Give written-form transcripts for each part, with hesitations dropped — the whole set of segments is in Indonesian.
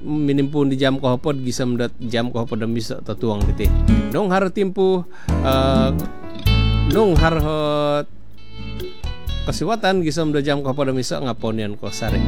minimpun di jam ko hapod gisam dat jam ko hapod bisa tatuang diti nung har timpu nung har kasiwatan gisam da jam ko hapod bisa ngaponian ko sare.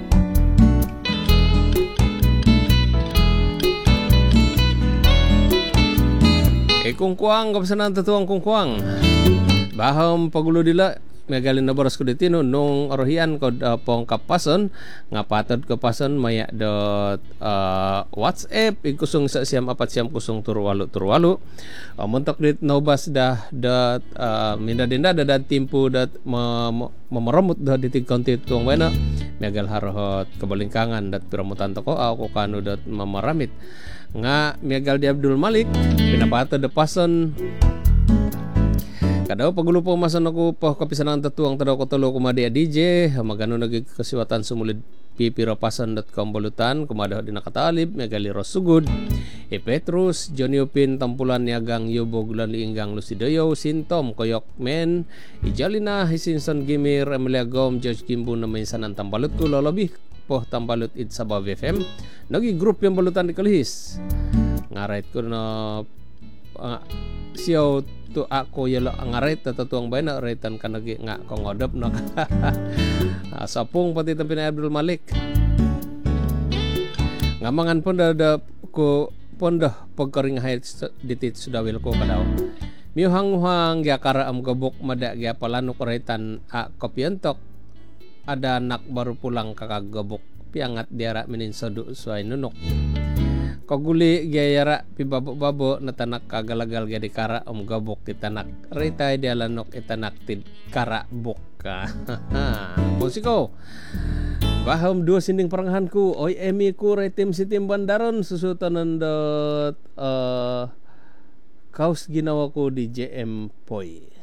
Kungkuang kapesanan tatuang kungkuang baham pagulo dila megalin na boras ko ditino nung orohian ko pong kapason ngapatod kapason maya dot WhatsApp ikusong sa siyam apat siyam kusong turwalu muntok dit nobas dah dot minda dinda dat timpu dat memeremut dah ditig konti tuang wena megal harhot kebalingkangan dat piramutan toko ako kanu dat memaramit nga megal di Abdul Malik pinapatod da pason kadaw pagulo po masan ako po kapisanan tatuang tadaw ko tulo kumadi DJ magano nagig kasiwatan sumulid pipirapasan.com bulutan kumadaw din nakatalib megali Rosugod Petrus Johnny Upin tampulan niagang yubog lan liinggang Lucidoyo Sintom Koyok Men Ijalina Hisinson Gimir Emilia Gom George Kimbo na minsanan tambalut ko lolobi po tambalut id sa Bav FM nagi group yung balutan di kalihis ngarait ko na siyaw tu ako yelo angaret tatuang bayna retan kanagi nga kongodop no sapung pati tampin Abdul Malik ngamangan pun da ko pondah pagkaring hayat ditit sudawil ko kadaw miuhang gyakara am gabok mada gya palanok retan kopyentok ada anak baru pulang kakagabok piangat diara minin sadu suai nunok kaguli gayara pibabo na tanak kagalagal gadi kara gabok itanak retay di alanok itanak tid kara boka musiko baham dua sinding perangahanku oy emi ku retim sitim bandaron susutan dot kaus ginawa ko di JM Poy.